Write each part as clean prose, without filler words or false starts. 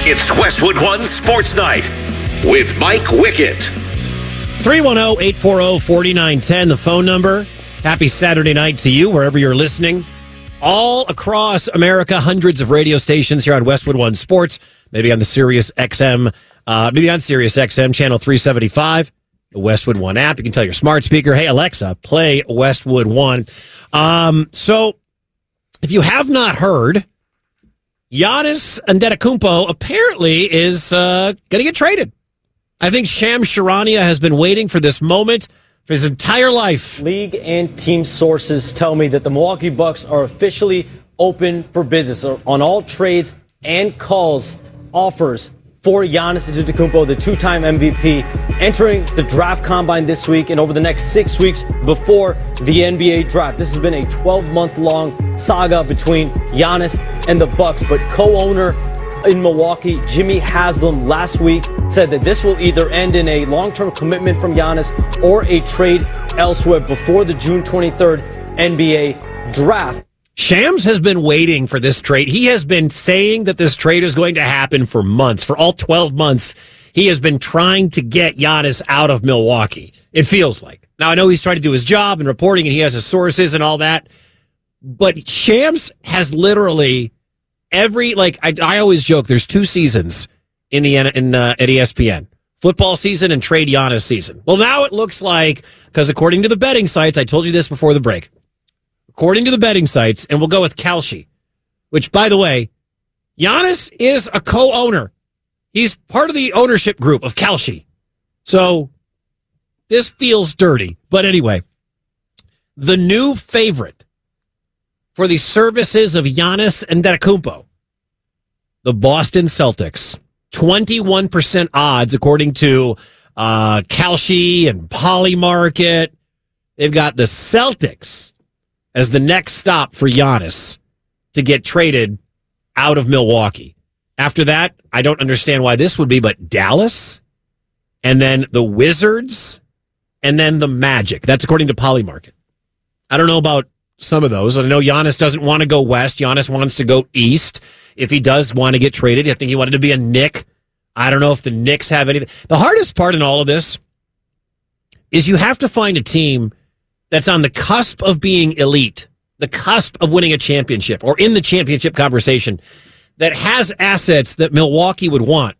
It's Westwood One Sports Night with Mike Wickett. 310-840-4910, the phone number. Happy Saturday night to you, wherever you're listening. All across America, hundreds of radio stations here on Westwood One Sports, maybe on the Sirius XM, channel 375, the Westwood One app. You can tell your smart speaker, hey, Alexa, play Westwood One. So, if you have not heard, Giannis Antetokounmpo apparently is going to get traded. I think Shams Charania has been waiting for this moment for his entire life. League and team sources tell me that the Milwaukee Bucks are officially open for business on all trades and calls, offers for Giannis Antetokounmpo, the two-time MVP, entering the draft combine this week and over the next 6 weeks before the NBA draft. This has been a 12-month-long saga between Giannis and the Bucks, but co-owner in Milwaukee, Jimmy Haslam, last week said that this will either end in a long-term commitment from Giannis or a trade elsewhere before the June 23rd NBA draft. Shams has been waiting for this trade. He has been saying that this trade is going to happen for months. For all 12 months, he has been trying to get Giannis out of Milwaukee, it feels like. Now, I know he's trying to do his job and reporting, and he has his sources and all that, but Shams has literally I always joke, there's two seasons at ESPN. Football season and trade Giannis season. Well, now it looks like, because according to the betting sites, I told you this before the break, according to the betting sites, and we'll go with Kalshi, which, by the way, Giannis is a co-owner. He's part of the ownership group of Kalshi. So this feels dirty. But anyway, the new favorite for the services of Giannis Antetokounmpo, the Boston Celtics. 21% odds, according to Kalshi and Polymarket. They've got the Celtics as the next stop for Giannis to get traded out of Milwaukee. After that, I don't understand why this would be, but Dallas, and then the Wizards, and then the Magic. That's according to Polymarket. I don't know about some of those. I know Giannis doesn't want to go west. Giannis wants to go east. If he does want to get traded, I think he wanted to be a Knick. I don't know if the Knicks have anything. The hardest part in all of this is you have to find a team that's on the cusp of being elite, the cusp of winning a championship, or in the championship conversation, that has assets that Milwaukee would want.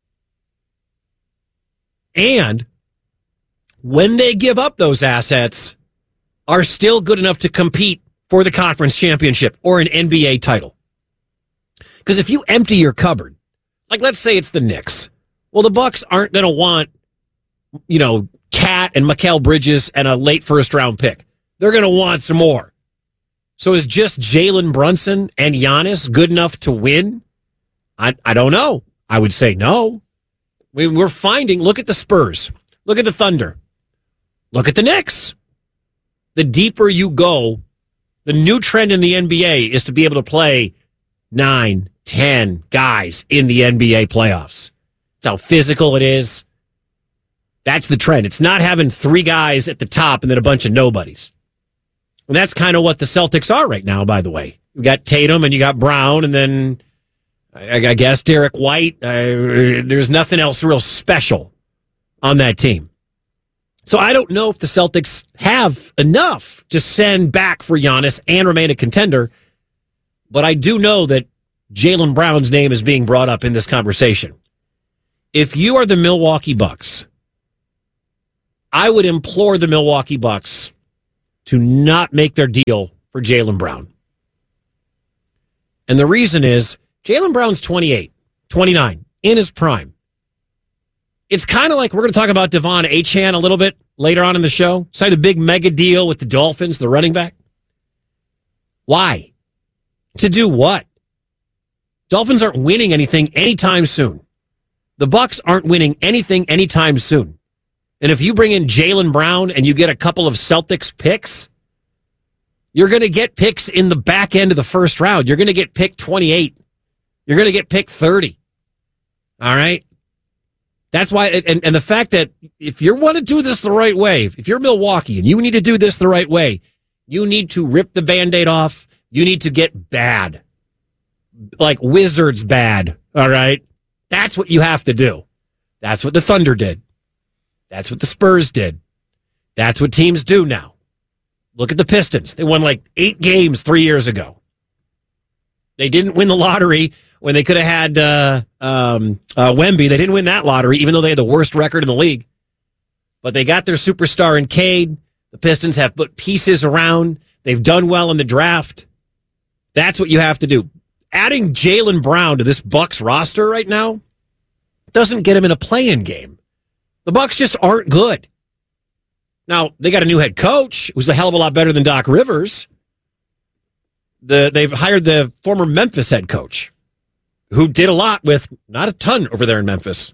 And when they give up those assets, are still good enough to compete for the conference championship or an NBA title. Because if you empty your cupboard, like let's say it's the Knicks, well, the Bucks aren't going to want, Cat and Mikal Bridges and a late first-round pick. They're going to want some more. So is just Jalen Brunson and Giannis good enough to win? I don't know. I would say no. We're finding, look at the Spurs. Look at the Thunder. Look at the Knicks. The deeper you go, the new trend in the NBA is to be able to play 9, 10 guys in the NBA playoffs. It's how physical it is. That's the trend. It's not having 3 guys at the top and then a bunch of nobodies. And that's kind of what the Celtics are right now, by the way. You got Tatum and you got Brown and then I guess Derek White. There's nothing else real special on that team. So I don't know if the Celtics have enough to send back for Giannis and remain a contender, but I do know that Jaylen Brown's name is being brought up in this conversation. If you are the Milwaukee Bucks, I would implore the Milwaukee Bucks to not make their deal for Jaylen Brown. And the reason is Jaylen Brown's 28, 29, in his prime. It's kind of like we're going to talk about Devon Achane a little bit later on in the show. Signed a big mega deal with the Dolphins, the running back. Why? To do what? Dolphins aren't winning anything anytime soon. The Bucks aren't winning anything anytime soon. And if you bring in Jaylen Brown and you get a couple of Celtics picks, you're going to get picks in the back end of the first round. You're going to get pick 28. You're going to get pick 30. All right? That's why, and the fact that if you want to do this the right way, if you're Milwaukee and you need to do this the right way, you need to rip the Band-Aid off. You need to get bad. Like Wizards bad, all right? That's what you have to do. That's what the Thunder did. That's what the Spurs did. That's what teams do now. Look at the Pistons. They won like 8 games 3 years ago. They didn't win the lottery when they could have had Wemby. They didn't win that lottery, even though they had the worst record in the league. But they got their superstar in Cade. The Pistons have put pieces around. They've done well in the draft. That's what you have to do. Adding Jaylen Brown to this Bucks roster right now doesn't get him in a play-in game. The Bucks just aren't good. Now, they got a new head coach who's a hell of a lot better than Doc Rivers. They've hired the former Memphis head coach who did a lot with not a ton over there in Memphis.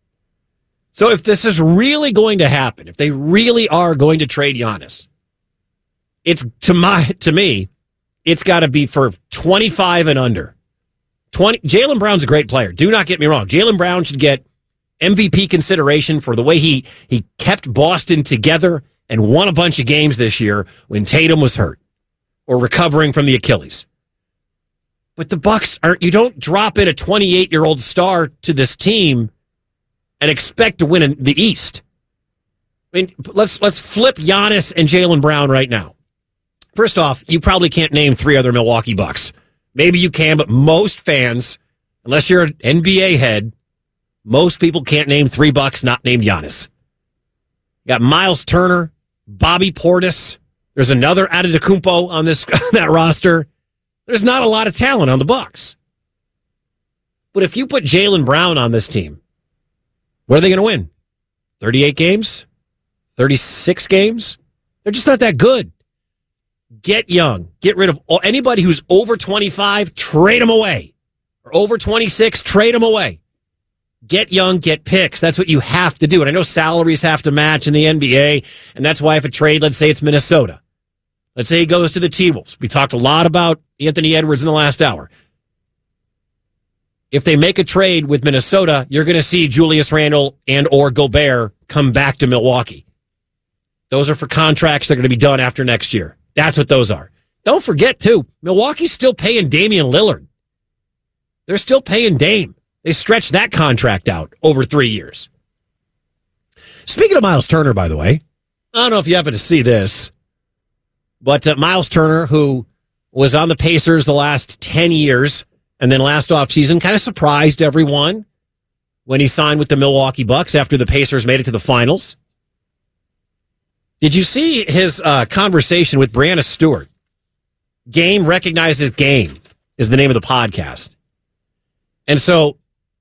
So if this is really going to happen, if they really are going to trade Giannis, it's to me, it's got to be for 25 and under. Jaylen Brown's a great player. Do not get me wrong. Jaylen Brown should get MVP consideration for the way he kept Boston together and won a bunch of games this year when Tatum was hurt or recovering from the Achilles. But the Bucks you don't drop in a 28-year-old star to this team and expect to win in the East. I mean, let's flip Giannis and Jaylen Brown right now. First off, you probably can't name 3 other Milwaukee Bucks. Maybe you can, but most fans, unless you're an NBA head, most people can't name 3 Bucks not named Giannis. You got Miles Turner, Bobby Portis. There's another Antetokounmpo on that roster. There's not a lot of talent on the Bucks. But if you put Jaylen Brown on this team, what are they going to win? 38 games? 36 games? They're just not that good. Get young. Get rid of anybody who's over 25, trade them away. Or over 26, trade them away. Get young, get picks. That's what you have to do. And I know salaries have to match in the NBA, and that's why if a trade, let's say it's Minnesota. Let's say he goes to the T-Wolves. We talked a lot about Anthony Edwards in the last hour. If they make a trade with Minnesota, you're going to see Julius Randle and or Gobert come back to Milwaukee. Those are for contracts that are going to be done after next year. That's what those are. Don't forget, too, Milwaukee's still paying Damian Lillard. They're still paying Dame. They stretched that contract out over 3 years. Speaking of Miles Turner, by the way, I don't know if you happen to see this, but Miles Turner, who was on the Pacers the last 10 years, and then last offseason kind of surprised everyone when he signed with the Milwaukee Bucks after the Pacers made it to the finals. Did you see his conversation with Brianna Stewart? Game Recognizes Game is the name of the podcast. And so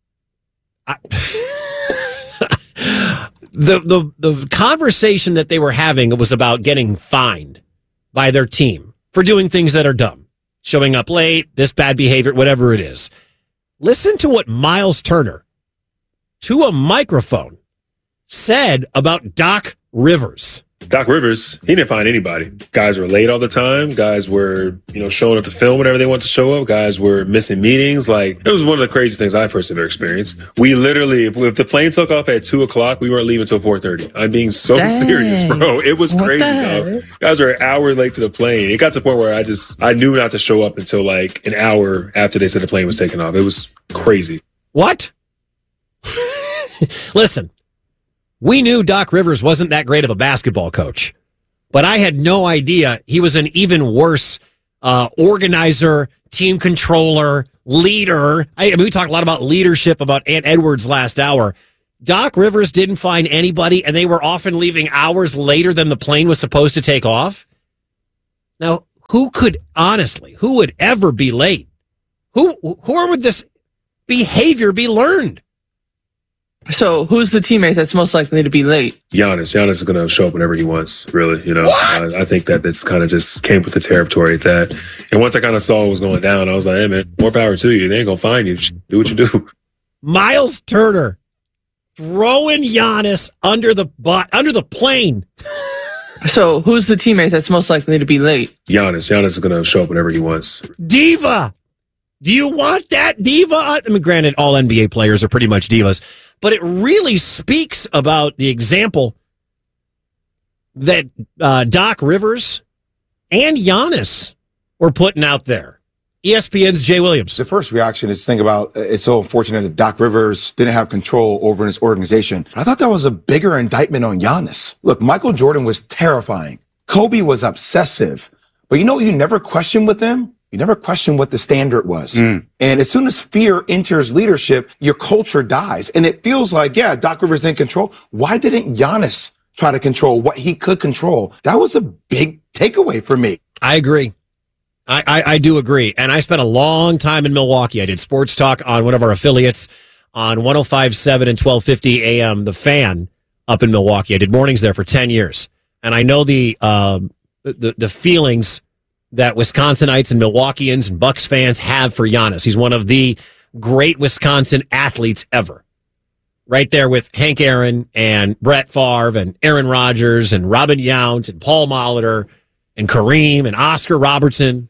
the conversation that they were having was about getting fined by their team for doing things that are dumb. Showing up late, this bad behavior, whatever it is. Listen to what Miles Turner, to a microphone, said about Doc Rivers. Doc Rivers, he didn't find anybody. Guys were late all the time. Guys were, showing up to film whenever they wanted to show up. Guys were missing meetings. Like, it was one of the craziest things I personally ever experienced. We literally, if the plane took off at 2:00, we weren't leaving until 4:30. I'm being so serious, bro. It was crazy, dog. Guys were an hour late to the plane. It got to the point where I knew not to show up until like an hour after they said the plane was taking off. It was crazy. What? Listen. We knew Doc Rivers wasn't that great of a basketball coach, but I had no idea he was an even worse organizer, team controller, leader. We talked a lot about leadership, about Ant Edwards last hour. Doc Rivers didn't find anybody, and they were often leaving hours later than the plane was supposed to take off. Now, who would ever be late? Who would this behavior be learned? So who's the teammate that's most likely to be late? Giannis. Giannis is going to show up whenever he wants, really. I think that this kind of just came with the territory that, and once I kind of saw what was going down, I was like, hey, man, more power to you. They ain't going to find you. Do what you do. Miles Turner throwing Giannis under the plane. So who's the teammate that's most likely to be late? Giannis. Giannis is going to show up whenever he wants. Diva. Do you want that diva? I mean, granted, all NBA players are pretty much divas, but it really speaks about the example that Doc Rivers and Giannis were putting out there. ESPN's Jay Williams. The first reaction is to think about it's so unfortunate that Doc Rivers didn't have control over his organization. I thought that was a bigger indictment on Giannis. Look, Michael Jordan was terrifying. Kobe was obsessive. But you know what you never question with them? You never question what the standard was. And as soon as fear enters leadership, your culture dies. And it feels like, yeah, Doc Rivers didn't control. Why didn't Giannis try to control what he could control? That was a big takeaway for me. I agree. I do agree. And I spent a long time in Milwaukee. I did sports talk on one of our affiliates on 105.7 and 1250 AM, The Fan, up in Milwaukee. I did mornings there for 10 years. And I know the feelings that Wisconsinites and Milwaukeeans and Bucks fans have for Giannis. He's one of the great Wisconsin athletes ever. Right there with Hank Aaron and Brett Favre and Aaron Rodgers and Robin Yount and Paul Molitor and Kareem and Oscar Robertson.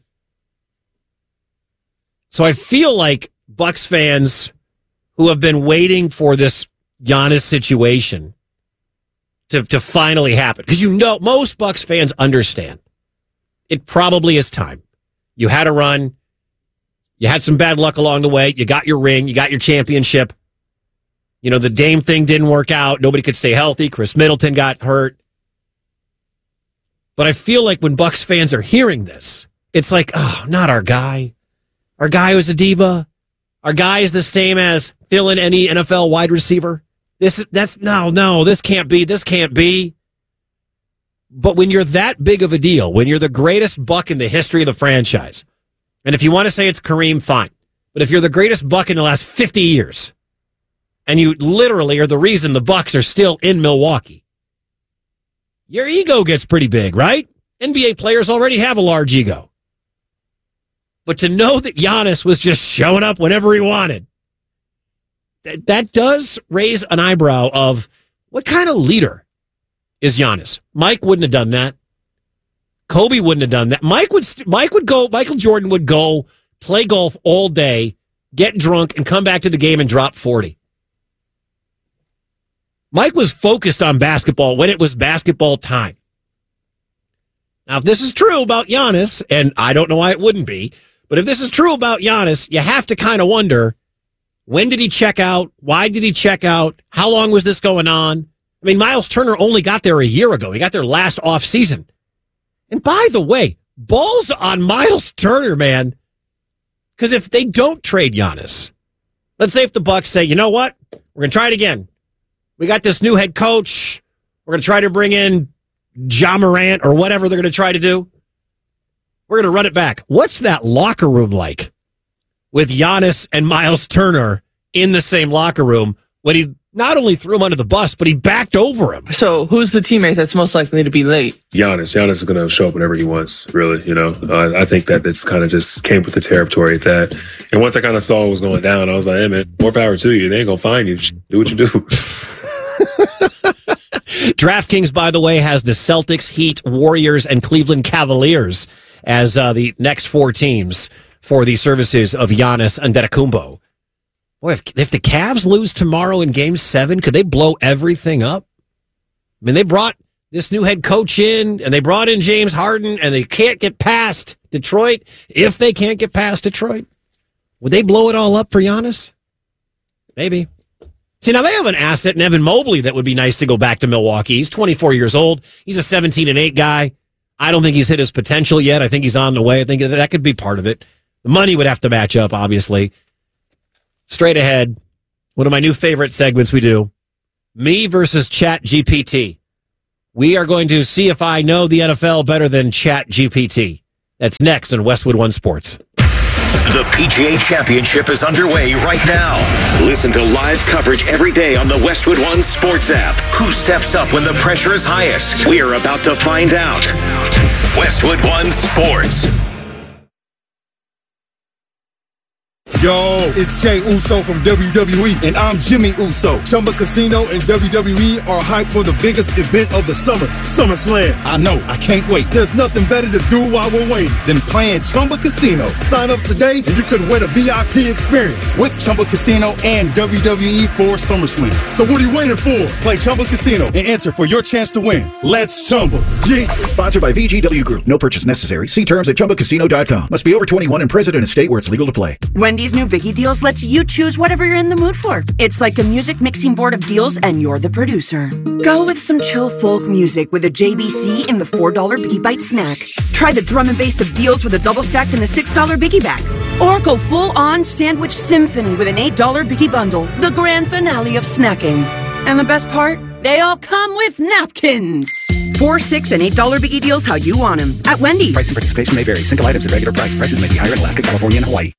So I feel like Bucks fans who have been waiting for this Giannis situation to finally happen, because most Bucks fans understand it probably is time. You had a run. You had some bad luck along the way. You got your ring. You got your championship. The Dame thing didn't work out. Nobody could stay healthy. Chris Middleton got hurt. But I feel like when Bucks fans are hearing this, it's like, oh, not our guy. Our guy was a diva. Our guy is the same as filling any NFL wide receiver. This can't be. This can't be. But when you're that big of a deal, when you're the greatest Buck in the history of the franchise, and if you want to say it's Kareem, fine. But if you're the greatest Buck in the last 50 years, and you literally are the reason the Bucks are still in Milwaukee, your ego gets pretty big, right? NBA players already have a large ego. But to know that Giannis was just showing up whenever he wanted, that does raise an eyebrow of what kind of leader is Giannis. Mike wouldn't have done that. Kobe wouldn't have done that. Michael Jordan would go play golf all day, get drunk, and come back to the game and drop 40. Mike was focused on basketball when it was basketball time. Now, if this is true about Giannis, and I don't know why it wouldn't be, but if this is true about Giannis, you have to kind of wonder, when did he check out? Why did he check out? How long was this going on? I mean, Miles Turner only got there a year ago. He got there last offseason. And by the way, balls on Miles Turner, man. Because if they don't trade Giannis, let's say if the Bucks say, you know what? We're going to try it again. We got this new head coach. We're going to try to bring in Ja Morant or whatever they're going to try to do. We're going to run it back. What's that locker room like with Giannis and Miles Turner in the same locker room when he not only threw him under the bus, but he backed over him? So who's the teammate that's most likely to be late? Giannis is going to show up whenever he wants, really. I think that it's kind of just came with the territory at that. And once I kind of saw what was going down, I was like, hey, man, more power to you. They ain't going to find you. Do what you do. DraftKings, by the way, has the Celtics, Heat, Warriors, and Cleveland Cavaliers as the next four teams for the services of Giannis Antetokounmpo. Boy, if the Cavs lose tomorrow in Game 7, could they blow everything up? I mean, they brought this new head coach in, and they brought in James Harden, and they can't get past Detroit. If they can't get past Detroit, would they blow it all up for Giannis? Maybe. See, now they have an asset in Evan Mobley that would be nice to go back to Milwaukee. He's 24 years old. He's a 17-8 guy. I don't think he's hit his potential yet. I think he's on the way. I think that could be part of it. The money would have to match up, obviously. Straight ahead, one of my new favorite segments we do, me versus ChatGPT. We are going to see if I know the NFL better than ChatGPT. That's next on Westwood One Sports. The PGA Championship is underway right now. Listen to live coverage every day on the Westwood One Sports app. Who steps up when the pressure is highest? We're about to find out. Westwood One Sports. Yo, it's Jey Uso from WWE, and I'm Jimmy Uso. Chumba Casino and WWE are hyped for the biggest event of the summer, SummerSlam. I know, I can't wait. There's nothing better to do while we're waiting than playing Chumba Casino. Sign up today and you could win a VIP experience with Chumba Casino and WWE for SummerSlam. So what are you waiting for? Play Chumba Casino and enter for your chance to win. Let's Chumba. Yeah. Sponsored by VGW Group. No purchase necessary. See terms at ChumbaCasino.com. Must be over 21 and present in a state where it's legal to play. Wendy's new Biggie Deals lets you choose whatever you're in the mood for. It's like a music mixing board of deals and you're the producer. Go with some chill folk music with a JBC in the $4 Biggie Bite snack. Try the drum and bass of deals with a double stack in the $6 Biggie Bag. Or go full-on sandwich symphony with an $8 Biggie Bundle. The grand finale of snacking. And the best part? They all come with napkins. $4, $6, and $8 Biggie Deals how you want them. At Wendy's. Price and participation may vary. Single items at regular price. Prices may be higher in Alaska, California, and Hawaii.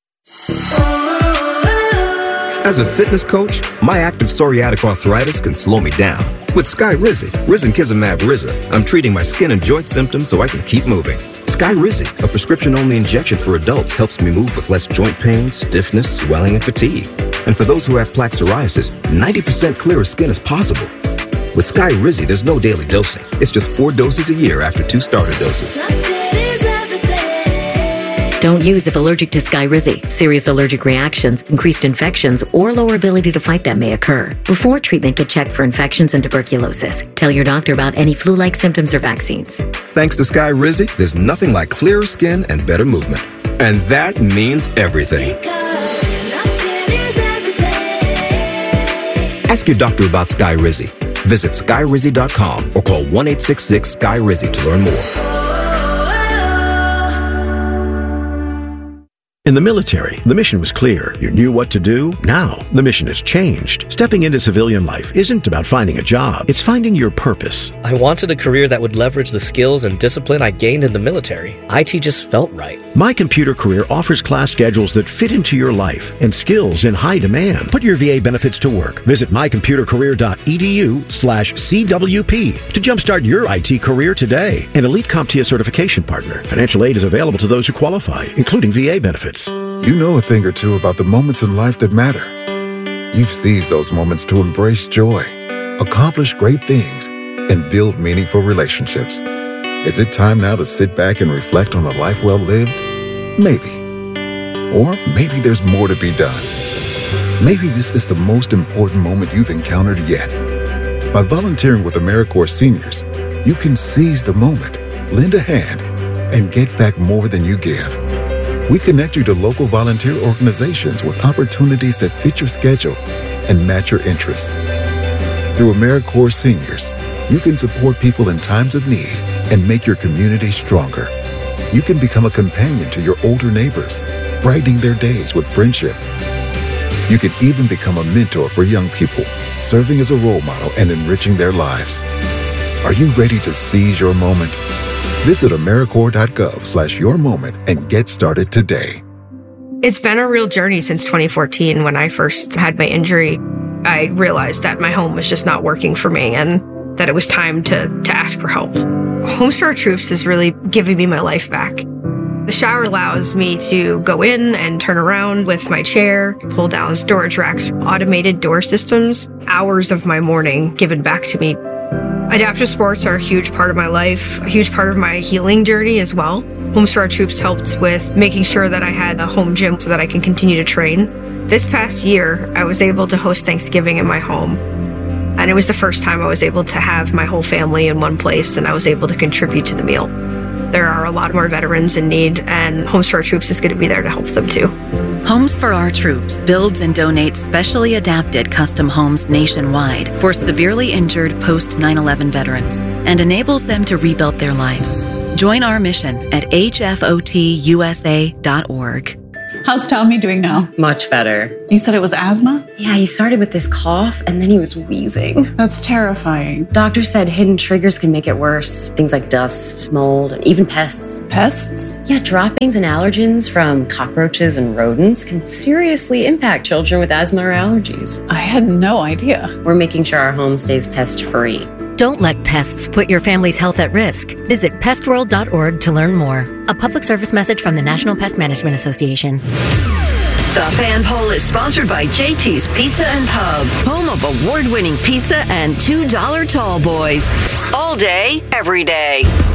As a fitness coach, my active psoriatic arthritis can slow me down. With Skyrizi, Risankizumab Riza, I'm treating my skin and joint symptoms so I can keep moving. Skyrizi, a prescription-only injection for adults, helps me move with less joint pain, stiffness, swelling, and fatigue. And for those who have plaque psoriasis, 90% clearer skin is possible. With Skyrizi, there's no daily dosing. It's just 4 doses a year after 2 starter doses. Don't use if allergic to Skyrizi. Serious allergic reactions, increased infections, or lower ability to fight them may occur. Before treatment, get checked for infections and tuberculosis. Tell your doctor about any flu-like symptoms or vaccines. Thanks to Skyrizi, there's nothing like clearer skin and better movement. And that means everything. Ask your doctor about Skyrizi. Visit Skyrizi.com or call 1-866-SKY-RIZI to learn more. In the military, the mission was clear. You knew what to do. Now, the mission has changed. Stepping into civilian life isn't about finding a job. It's finding your purpose. I wanted a career that would leverage the skills and discipline I gained in the military. IT just felt right. My Computer Career offers class schedules that fit into your life and skills in high demand. Put your VA benefits to work. Visit mycomputercareer.edu/CWP to jumpstart your IT career today. An elite CompTIA certification partner. Financial aid is available to those who qualify, including VA benefits. You know a thing or two about the moments in life that matter. You've seized those moments to embrace joy, accomplish great things, and build meaningful relationships. Is it time now to sit back and reflect on a life well lived? Maybe. Or maybe there's more to be done. Maybe this is the most important moment you've encountered yet. By volunteering with AmeriCorps Seniors, you can seize the moment, lend a hand, and get back more than you give. We connect you to local volunteer organizations with opportunities that fit your schedule and match your interests. Through AmeriCorps Seniors, you can support people in times of need and make your community stronger. You can become a companion to your older neighbors, brightening their days with friendship. You can even become a mentor for young people, serving as a role model and enriching their lives. Are you ready to seize your moment? Visit AmeriCorps.gov/yourmoment and get started today. It's been a real journey since 2014 when I first had my injury. I realized that my home was just not working for me and that it was time to ask for help. Homes for Our Troops is really giving me my life back. The shower allows me to go in and turn around with my chair, pull down storage racks, automated door systems, hours of my morning given back to me. Adaptive sports are a huge part of my life, a huge part of my healing journey as well. Homes for Our Troops helped with making sure that I had a home gym so that I can continue to train. This past year, I was able to host Thanksgiving in my home. And it was the first time I was able to have my whole family in one place and I was able to contribute to the meal. There are a lot more veterans in need, and Homes for Our Troops is going to be there to help them too. Homes for Our Troops builds and donates specially adapted custom homes nationwide for severely injured post-9/11 veterans and enables them to rebuild their lives. Join our mission at hfotusa.org. How's Tommy doing now? Much better. You said it was asthma? Yeah, he started with this cough and then he was wheezing. That's terrifying. Doctors said hidden triggers can make it worse. Things like dust, mold, and even pests. Pests? Yeah, droppings and allergens from cockroaches and rodents can seriously impact children with asthma or allergies. I had no idea. We're making sure our home stays pest-free. Don't let pests put your family's health at risk. Visit pestworld.org to learn more. A public service message from the National Pest Management Association. The Fan Poll is sponsored by JT's Pizza and Pub, home of award-winning pizza and $2 tall boys. All day, every day.